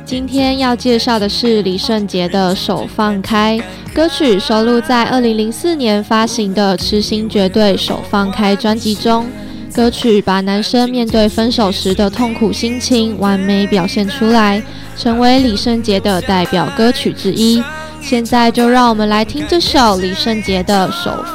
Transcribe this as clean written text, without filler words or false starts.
今天要介绍的是李圣杰的《手放开》，歌曲收录在2004年发行的《痴心绝对手放开》专辑中。歌曲把男生面对分手时的痛苦心情完美表现出来，成为李圣杰的代表歌曲之一。现在就让我们来听这首李圣杰的《手